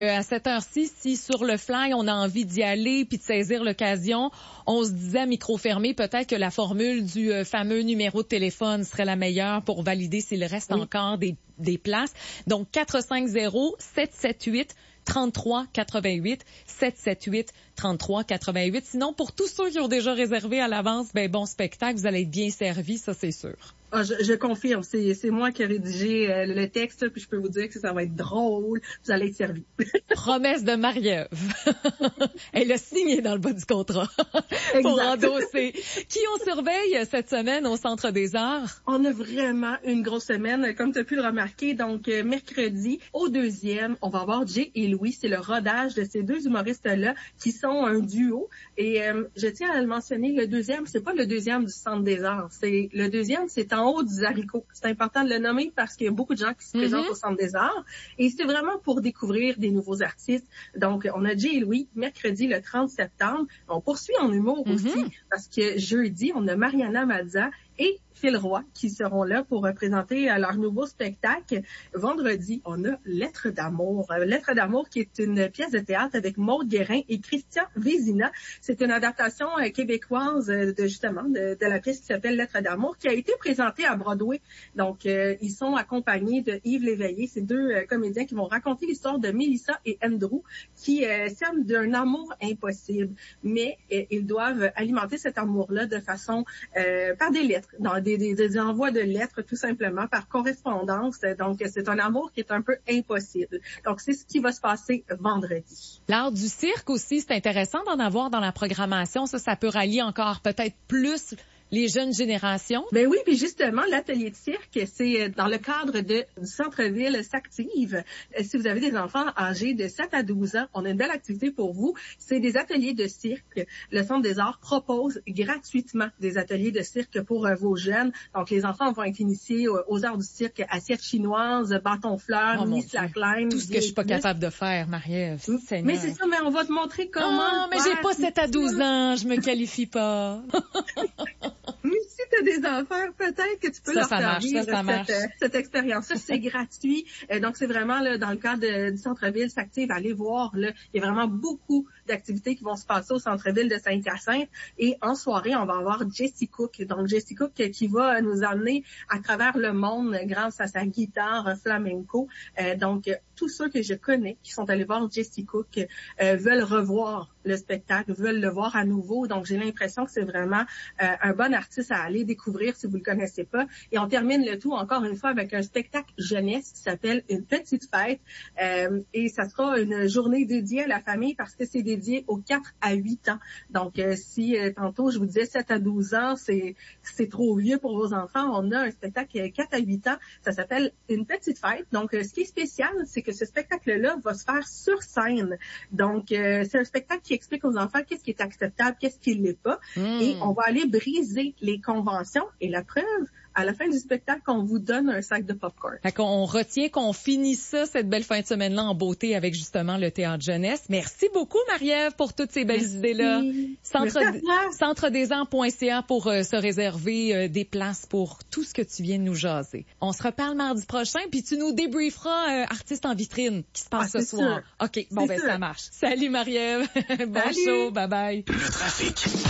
À cette heure-ci, si sur le fly, on a envie d'y aller puis de saisir l'occasion, on se disait à micro fermé, peut-être que la formule du fameux numéro de téléphone serait la meilleure pour valider s'il reste encore des places. Donc, 450-778-3388, 778-3388. Sinon, pour tous ceux qui ont déjà réservé à l'avance, bon spectacle, vous allez être bien servis, ça c'est sûr. Ah, je confirme, c'est moi qui ai rédigé le texte, puis je peux vous dire que ça va être drôle, vous allez être servi. Promesse de Marie-Ève. Elle a signé dans le bas du contrat pour endosser. Qui on surveille cette semaine au Centre des Arts? On a vraiment une grosse semaine, comme tu as pu le remarquer. Donc, mercredi, au 2e, on va avoir Jay et Louis. C'est le rodage de ces deux humoristes-là qui sont un duo. Et je tiens à le mentionner, le 2e, c'est pas le 2e du Centre des Arts. Le 2e, c'est en haut du haricot. C'est important de le nommer parce qu'il y a beaucoup de gens qui se présentent au Centre des Arts. Et c'est vraiment pour découvrir des nouveaux artistes. Donc, on a Jay et Louis, mercredi, le 30 septembre. On poursuit en humour aussi parce que jeudi, on a Mariana Mazza et Phil Roy qui seront là pour présenter leur nouveau spectacle. Vendredi, on a Lettres d'amour. Lettres d'amour qui est une pièce de théâtre avec Maude Guérin et Christian Vézina. C'est une adaptation québécoise de la pièce qui s'appelle Lettres d'amour qui a été présentée à Broadway. Donc, ils sont accompagnés de Yves Léveillé. C'est deux comédiens qui vont raconter l'histoire de Mélissa et Andrew qui s'aiment d'un amour impossible. Mais ils doivent alimenter cet amour-là de façon par des lettres, dans des envois de lettres tout simplement par correspondance. Donc, c'est un amour qui est un peu impossible. Donc, c'est ce qui va se passer vendredi. L'art du cirque aussi, c'est intéressant d'en avoir dans la programmation. Ça peut rallier encore peut-être plus les jeunes générations. Ben oui, puis justement, l'atelier de cirque, c'est dans le cadre du centre-ville s'active. Si vous avez des enfants âgés de 7 à 12 ans, on a une belle activité pour vous. C'est des ateliers de cirque. Le Centre des Arts propose gratuitement des ateliers de cirque pour vos jeunes. Donc, les enfants vont être initiés aux arts du cirque, assiette chinoise, bâton-fleur, mini slackline. Tout ce que je suis pas capable de faire, Marie-Ève. Mais c'est ça, mais on va te montrer comment. Oh, mais j'ai pas 7 à 12 ans, je me qualifie pas. Mais si tu as des enfants, peut-être que tu peux leur faire vivre cette expérience-là. C'est gratuit. Donc, c'est vraiment là, dans le cadre du centre-ville s'active. Allez voir. Là, il y a vraiment beaucoup d'activités qui vont se passer au centre-ville de Saint-Hyacinthe. Et en soirée, on va avoir Jessie Cook. Donc, Jessie Cook qui va nous amener à travers le monde grâce à sa guitare flamenco. Donc, tous ceux que je connais qui sont allés voir Jessie Cook veulent revoir le spectacle, veulent le voir à nouveau. Donc, j'ai l'impression que c'est vraiment un bon artiste à aller découvrir si vous le connaissez pas. Et on termine le tout encore une fois avec un spectacle jeunesse qui s'appelle Une petite fête. Et ça sera une journée dédiée à la famille parce que c'est dédié aux 4 à 8 ans. Donc, si tantôt je vous disais 7 à 12 ans, c'est trop vieux pour vos enfants, on a un spectacle 4 à 8 ans. Ça s'appelle Une petite fête. Donc, ce qui est spécial, c'est que ce spectacle-là va se faire sur scène. Donc, c'est un spectacle qui explique aux enfants qu'est-ce qui est acceptable, qu'est-ce qui ne l'est pas. Et on va aller briser les conventions. Et la preuve, à la fin du spectacle, on vous donne un sac de popcorn. Fait qu'on retient qu'on finit ça, cette belle fin de semaine-là, en beauté avec justement le théâtre jeunesse. Merci beaucoup, Marie-Ève, pour toutes ces belles idées-là. Centredesarts.ca pour se réserver des places pour tout ce que tu viens de nous jaser. On se reparle mardi prochain, puis tu nous débrieferas Artiste en vitrine qui se passe ce soir. Sûr. OK, bon, ça marche. Salut, Marie-Ève. Bon show, bye-bye. Le trafic.